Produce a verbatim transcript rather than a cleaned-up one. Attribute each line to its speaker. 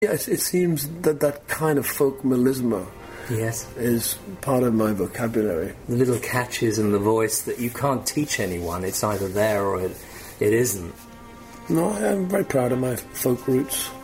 Speaker 1: Yes, it seems that that kind of folk melisma
Speaker 2: yes.
Speaker 1: is part of my vocabulary.
Speaker 2: The little catches in the voice that you can't teach anyone. It's either there or it, it isn't.
Speaker 1: No, I'm very proud of my folk roots.